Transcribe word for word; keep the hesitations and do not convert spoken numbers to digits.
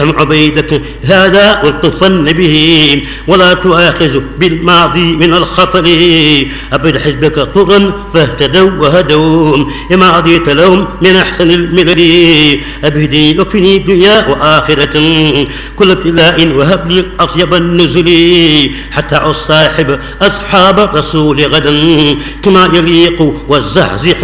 عبيدة هذا والتصن به ولا تؤاخذ بالماضي من الخطر. أبد حزبك طرا فاهتدوا وهدوا لما عديت لهم من أحسن الملل. أبهدي يكفني دنيا وآخرة كل ابتلاء وهب لي أطيب النزل حتى أصاحب أصحاب الرسول غدا كما يليق والزحزح